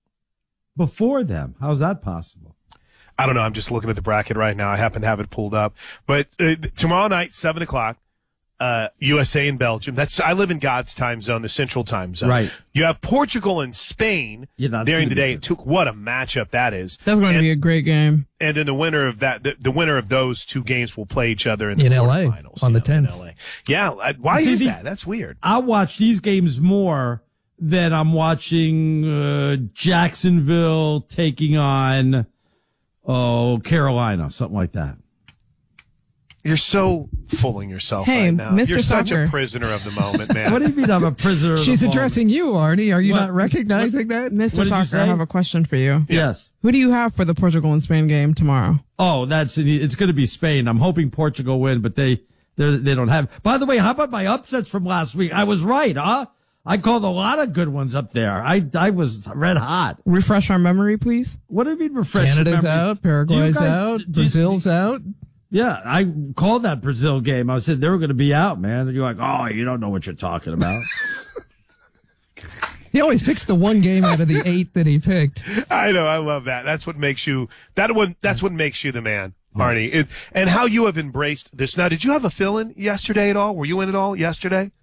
before them. How's that possible? I don't know. I'm just looking at the bracket right now. I happen to have it pulled up. But uh, tomorrow night, seven o'clock, uh, U S A and Belgium. That's I live in God's time zone, the central time zone. Right. You have Portugal and Spain Yeah, that's during gonna the be day. good. It took what a matchup that is. That's going to And- be a great game. And then the winner of that, the, the winner of those two games will play each other in the In L A quarterfinals. on the Yeah, in tenth. L A. Yeah. I- Why See, is the- that? That's weird. I watch these games more then I'm watching uh, Jacksonville taking on, oh, Carolina, something like that. You're so fooling yourself Hey, right now. Mister You're such Soccer. a prisoner of the moment, man. What do you mean I'm a prisoner of She's the moment? addressing you, Arnie. Are you What- not recognizing that? Mister What did you Soccer, I say? have a question for you. Yes. Who do you have for the Portugal and Spain game tomorrow? Oh, that's it's going to be Spain. I'm hoping Portugal win, but they they they don't have. By the way, how about my upsets from last week? I was right, huh? I called a lot of good ones up there. I I was red hot. Refresh our memory, please. What do you mean refresh? Canada's memory? out. Paraguay's Do you guys- out. do you- Brazil's out. Yeah, I called that Brazil game. I said they were going to be out, man. And you're like, oh, you don't know what you're talking about. He always picks the one game out of the eight that he picked. I know. I love that. That's what makes you, that one, that's what makes you the man, Arnie. It, and how you have embraced this. Now, did you have a fill-in yesterday at all? Were you in at all yesterday?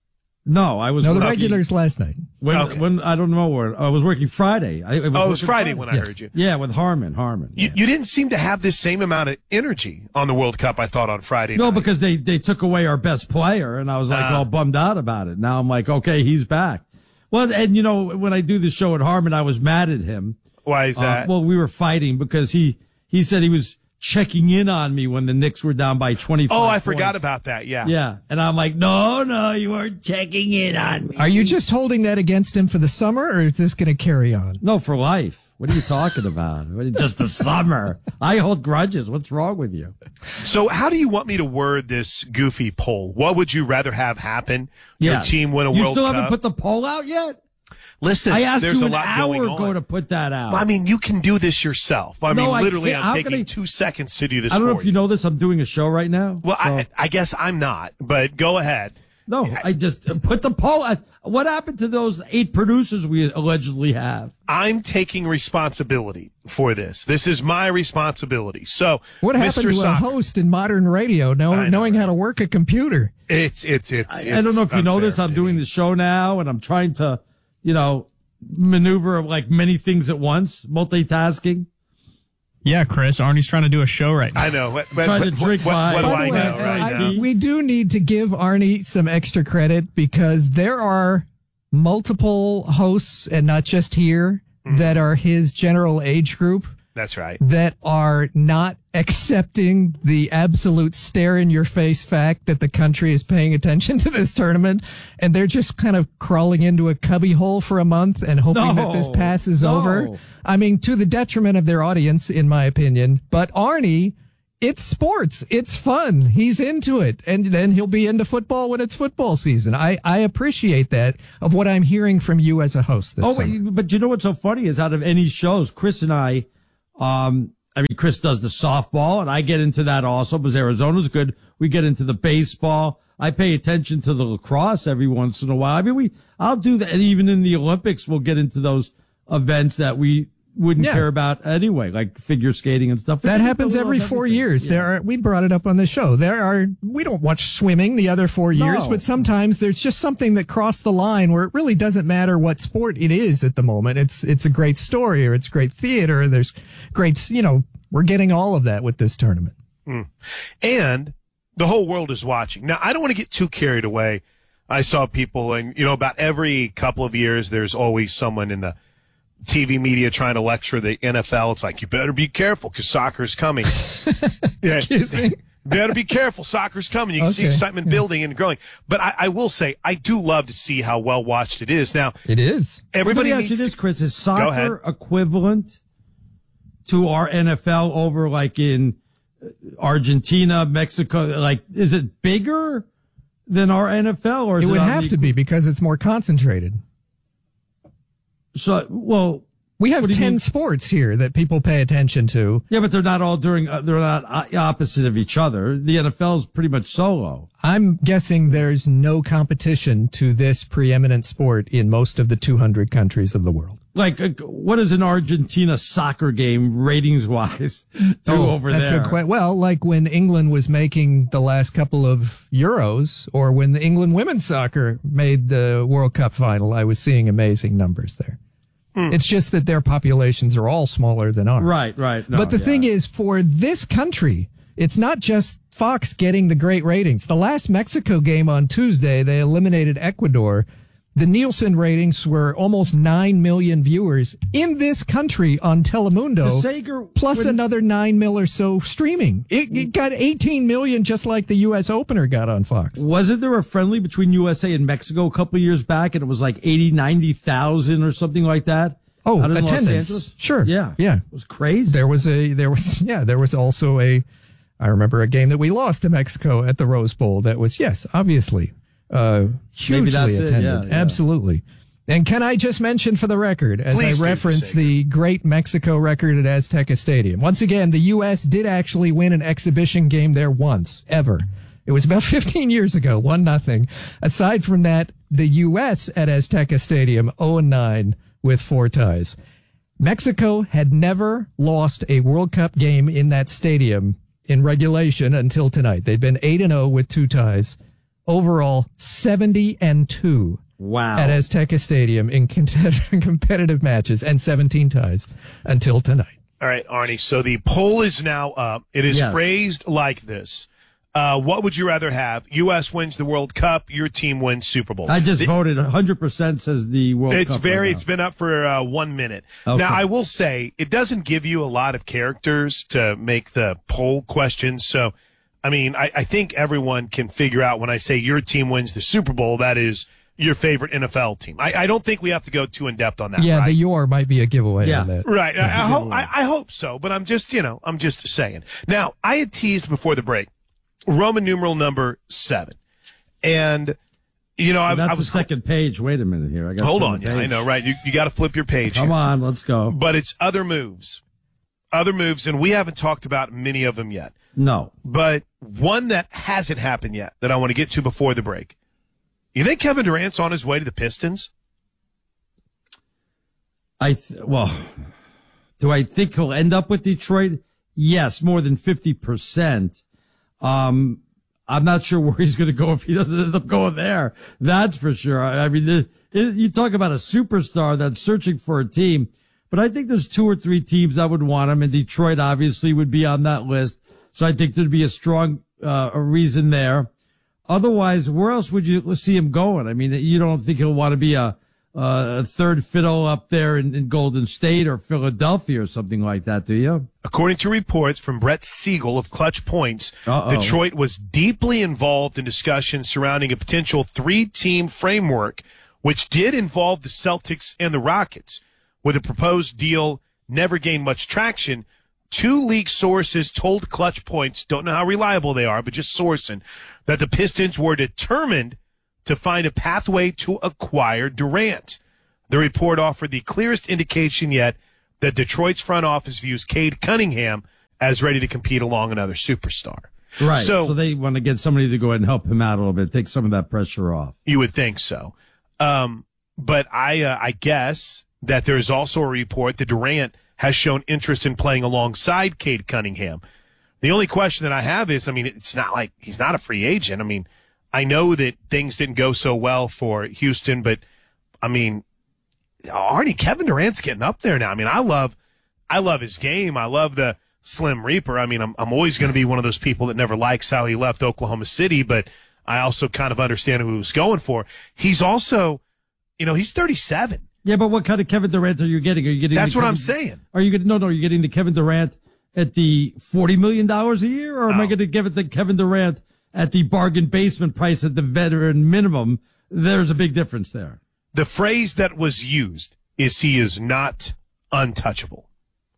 No, I was. No, the working- regulars last night. When, Okay. when I don't know where I was working Friday. I, it was Oh, it was working Friday when I Yes. heard you. Yeah, with Harmon. Harmon. You, you didn't seem to have this same amount of energy on the World Cup, I thought, on Friday No, night. because they, they took away our best player, and I was like Ah. all bummed out about it. Now I'm like, okay, he's back. Well, and you know, when I do the show at Harmon, I was mad at him. Why is Uh, that? well, we were fighting because he he said he was checking in on me when the Knicks were down by twenty-five. oh, I points. forgot about that. Yeah. Yeah, and I'm like, no, no, you weren't checking in on me. Are you just holding that against him for the summer, or is this going to carry on? No, for life. What are you talking about? Just the summer. I hold grudges. What's wrong with you? So how do you want me to word this goofy poll? What would you rather have happen? Your Yeah. team win a You World still Cup? haven't put the poll out yet? Listen, I asked there's you a an lot hour going ago on. to put that out. I mean, you can do this yourself. I No, mean, I literally, can't. I'm How taking can I- two seconds to do this I don't know for if you know this. I'm doing a show right now. Well, so- I, I guess I'm not, but go ahead. No, I just put the poll. I, what happened to those eight producers we allegedly have? I'm taking responsibility for this. This is my responsibility. So, What Mister happened to a Soccer, host in modern radio, know, I know, knowing how to work a computer? it's it's it's. I, I don't know if you know this. I'm unfair. doing the show now, and I'm trying to, you know, maneuver like many things at once, multitasking. Yeah, Chris, Arnie's trying to do a show right now. I know. What, what, Trying to what, drink what, my- what do By I the way, know right I- now? we do need to give Arnie some extra credit because there are multiple hosts, and not just here, Mm-hmm. that are his general age group That's right. that are not accepting the absolute stare in your face fact that the country is paying attention to this tournament, and they're just kind of crawling into a cubby hole for a month and hoping that this No, passes no. over. I mean, to the detriment of their audience, in my opinion. But Arnie, it's sports. It's fun. He's into it. And then he'll be into football when it's football season. I, I appreciate that of what I'm hearing from you as a host this Oh, summer. wait, but you know what's so funny is out of any shows, Chris and I, um, I mean, Chris does the softball, and I get into that also because Arizona's good. We get into the baseball. I pay attention to the lacrosse every once in a while. I mean, we, I'll do that. And even in the Olympics, we'll get into those events that we wouldn't Yeah. care about anyway, like figure skating and stuff. That We happens do a every little of four everything. years. Yeah. There are, we brought it up on the show. There are, we don't watch swimming the other four years, No. but sometimes there's just something that crossed the line where it really doesn't matter what sport it is at the moment. It's, it's a great story or it's great theater. Or there's great, you know, we're getting all of that with this tournament. Mm. And the whole world is watching. Now, I don't want to get too carried away. I saw people, and, you know, about every couple of years, there's always someone in the T V media trying to lecture the N F L. It's like, you better be careful because soccer's coming. Yeah. Excuse me? Better be careful. Soccer's coming. You can see Okay. excitement Yeah. building and growing. But I, I will say, I do love to see how well watched it is. Now, It is. everybody Let me ask needs you this, to, Chris. Is Go ahead. soccer equivalent to our N F L over like in Argentina, Mexico? Like, is it bigger than our N F L, or is It it, would on have the to be because it's more concentrated. So, well, We have What do you ten mean? sports here that people pay attention to. yeah, but they're not all during. Uh, they're not uh, opposite of each other. The N F L is pretty much solo. I'm guessing there's no competition to this preeminent sport in most of the two hundred countries of the world. Like, uh, what is an Argentina soccer game ratings wise do over Oh, that's there? a good question. Well, like when England was making the last couple of Euros, or when the England women's soccer made the World Cup final, I was seeing amazing numbers there. It's just that their populations are all smaller than ours. Right, right. No, but the yeah. thing is, for this country, it's not just Fox getting the great ratings. The last Mexico game on Tuesday, they eliminated Ecuador. The Nielsen ratings were almost nine million viewers in this country on Telemundo, Sager, plus when, another nine mil or so streaming. It, it got eighteen million, just like the U S opener got on Fox. Wasn't there a friendly between U S A and Mexico a couple of years back, and it was like eighty, ninety thousand or something like that? Oh, out in attendance. Los Angeles? Sure. Yeah. Yeah. It was crazy. There was a, there was, yeah, there was also a, I remember a game that we lost to Mexico at the Rose Bowl that was, yes, obviously, uh, hugely attended. It, yeah, yeah. Absolutely. And can I just mention for the record, as Please I reference the great Mexico record at Azteca Stadium, once again, the U S did actually win an exhibition game there once, ever. It was about fifteen years ago, one nothing. Aside from that, the U S at Azteca Stadium, oh and nine with four ties. Mexico had never lost a World Cup game in that stadium in regulation until tonight. They've been eight and oh with two ties. Overall, seventy and two. Wow. At Azteca Stadium in competitive matches, and seventeen ties until tonight. All right, Arnie. So the poll is now up. It is Yes. phrased like this. Uh, what would you rather have? U S wins the World Cup, your team wins Super Bowl. I just The- voted one hundred percent says the World It's Cup. very, right it's been up for uh, one minute. Okay. Now, I will say it doesn't give you a lot of characters to make the poll question. So, I mean, I, I think everyone can figure out when I say your team wins the Super Bowl, that is your favorite N F L team. I, I don't think we have to go too in depth on that. Yeah, right? the your might be a giveaway Yeah. on that. Right. I, I hope, I, I hope so, but I'm just, you know, I'm just saying. Now, I had teased before the break Roman numeral number seven. And, you know, I, That's I was the second page. Wait a minute here. I got Hold on. Yeah, I know, right? You, you got to flip your page. Come here. on, let's go. But it's other moves. Other moves, and we haven't talked about many of them yet. No. But one that hasn't happened yet that I want to get to before the break. You think Kevin Durant's on his way to the Pistons? I th- well, do I think he'll end up with Detroit? Yes, more than fifty percent. Um, I'm not sure where he's going to go if he doesn't end up going there. That's for sure. I, I mean, the, it, you talk about a superstar that's searching for a team, but I think there's two or three teams that would want him, and Detroit obviously would be on that list. So I think there'd be a strong uh, a reason there. Otherwise, where else would you see him going? I mean, you don't think he'll want to be a, a third fiddle up there in, in Golden State or Philadelphia or something like that, do you? According to reports from Brett Siegel of Clutch Points, Uh-oh. Detroit was deeply involved in discussions surrounding a potential three-team framework, which did involve the Celtics and the Rockets. With a proposed deal never gained much traction, two league sources told Clutch Points, don't know how reliable they are, but just sourcing, that the Pistons were determined to find a pathway to acquire Durant. The report offered the clearest indication yet that Detroit's front office views Cade Cunningham as ready to compete along another superstar. Right. So, So they want to get somebody to go ahead and help him out a little bit, take some of that pressure off. you would think so. Um, but I, uh, I guess that there's also a report that Durant has shown interest in playing alongside Cade Cunningham. The only question that I have is, I mean, it's not like he's not a free agent. I mean, I know that things didn't go so well for Houston, but I mean, Arnie, Kevin Durant's getting up there now. I mean, I love, I love his game. I love the Slim Reaper. I mean, I'm, I'm always going to be one of those people that never likes how he left Oklahoma City, but I also kind of understand who he was going for. He's also, you know, he's thirty-seven. Yeah, but what kind of Kevin Durant are you getting? Are you getting? That's the what Kevin, I'm saying. Are you getting? No, no. Are you getting the Kevin Durant at the forty million dollars a year, or am I No. going to give it the Kevin Durant at the bargain basement price at the veteran minimum? There's a big difference there. The phrase that was used is he is not untouchable.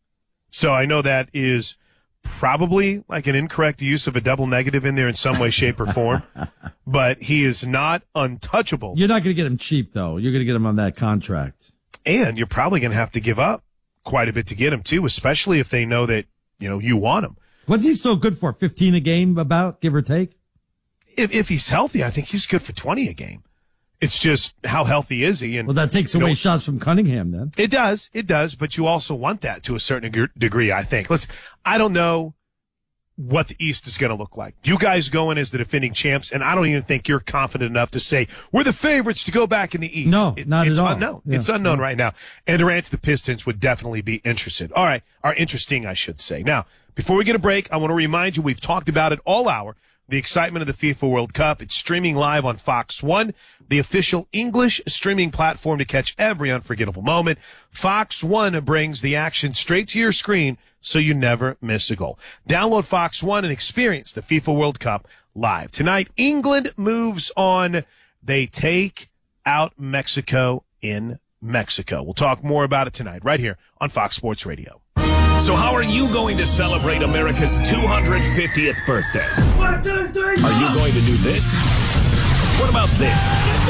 So I know that is probably like an incorrect use of a double negative in there in some way, shape, or form, but he is not untouchable. You're not going to get him cheap, though. You're going to get him on that contract. And you're probably going to have to give up quite a bit to get him too, especially if they know that, you know, you want him. What's he still good for? fifteen a game, about, give or take? If, if he's healthy, I think he's good for twenty a game. It's just how healthy is he? And Well, that takes you away know, shots from Cunningham, then. It does. It does. But you also want that to a certain deg- degree, I think. Listen, I don't know what the East is going to look like. You guys go in as the defending champs, and I don't even think you're confident enough to say we're the favorites to go back in the East. No, It- not it's at all. unknown. Yeah. It's unknown Yeah. right now. And Durant to the Pistons would definitely be interested. All right. Are interesting, I should say. Now, before we get a break, I want to remind you we've talked about it all hour. the excitement of the FIFA World Cup. It's streaming live on Fox One, the official English streaming platform to catch every unforgettable moment. Fox One brings the action straight to your screen so you never miss a goal. Download Fox One and experience the FIFA World Cup live. Tonight, England moves on. They take out Mexico in Mexico. We'll talk more about it tonight right here on Fox Sports Radio. So how are you going to celebrate America's two hundred fiftieth birthday? One, two, three, Are you going to do this? What about this?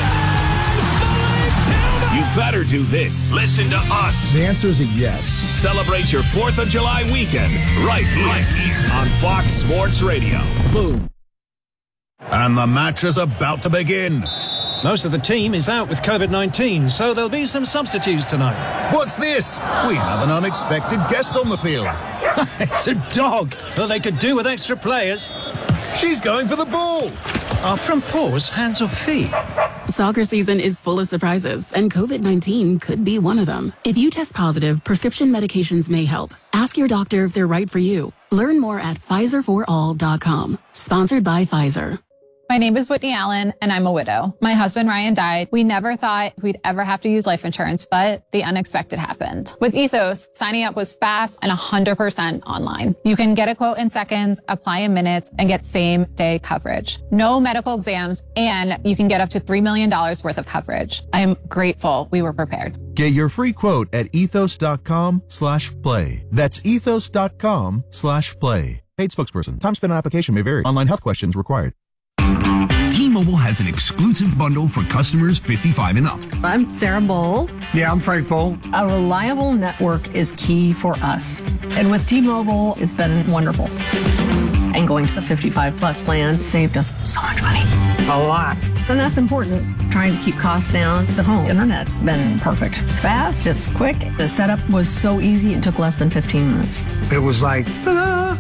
You better do this. Listen to us. The answer is a yes. Celebrate your fourth of July weekend right here, right here on Fox Sports Radio. Boom. And the match is about to begin. Most of the team is out with COVID nineteen, so there'll be some substitutes tonight. What's this? We have an unexpected guest on the field. It's a dog. Well, they could do with extra players. She's going for the ball. Are front paws hands or feet? Soccer season is full of surprises, and COVID nineteen could be one of them. If you test positive, prescription medications may help. Ask your doctor if they're right for you. Learn more at Pfizer for all dot com. Sponsored by Pfizer. My name is Whitney Allen, and I'm a widow. My husband, Ryan, died. We never thought we'd ever have to use life insurance, but the unexpected happened. With Ethos, signing up was fast and one hundred percent online. You can get a quote in seconds, apply in minutes, and get same-day coverage. No medical exams, and you can get up to three million dollars worth of coverage. I am grateful we were prepared. Get your free quote at ethos.com slash play. That's ethos.com slash play. Paid spokesperson. Time spent on application may vary. Online health questions required. T-Mobile has an exclusive bundle for customers fifty-five and up. I'm Sarah Bowl. Yeah, I'm Frank Bowl. A reliable network is key for us. And with T-Mobile, it's been wonderful. And going to the fifty-five plus plan saved us so much money. A lot. And that's important. Trying to keep costs down. The home internet's been perfect. It's fast, it's quick. The setup was so easy, it took less than fifteen minutes. It was like, ta-da!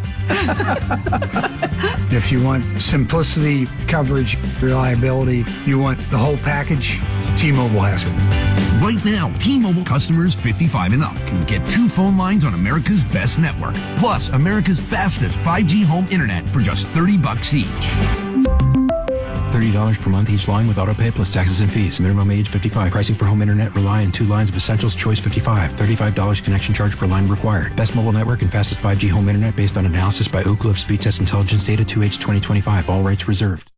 If you want simplicity, coverage, reliability, you want the whole package, T-Mobile has it. Right now, T-Mobile customers fifty-five and up can get two phone lines on America's best network, plus America's fastest five G home internet for just thirty bucks each. thirty dollars per month each line with autopay plus taxes and fees. Minimum age fifty-five. Pricing for home internet rely on two lines of Essentials Choice fifty-five. thirty-five dollars connection charge per line required. Best mobile network and fastest five G home internet based on analysis by Ookla of Speed Test Intelligence Data two H twenty twenty-five. All rights reserved.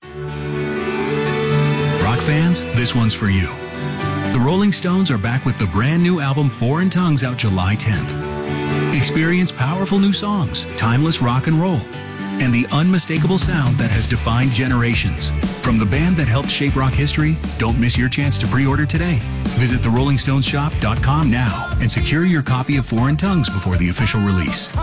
Rock fans, this one's for you. The Rolling Stones are back with the brand new album Foreign Tongues out July tenth. Experience powerful new songs, timeless rock and roll, and the unmistakable sound that has defined generations. From the band that helped shape rock history, don't miss your chance to pre-order today. Visit the rolling stones shop dot com now and secure your copy of Foreign Tongues before the official release.